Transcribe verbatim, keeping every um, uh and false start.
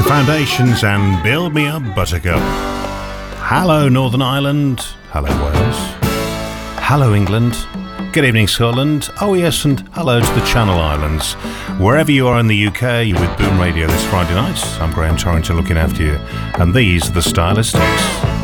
Foundations and Build Me Up Buttercup. Hello Northern Ireland, hello Wales, hello England, good evening Scotland, oh yes, and hello to the Channel Islands. Wherever you are in the U K, you're with Boom Radio this Friday night. I'm Graham Torrington looking after you, and these are the Stylistics.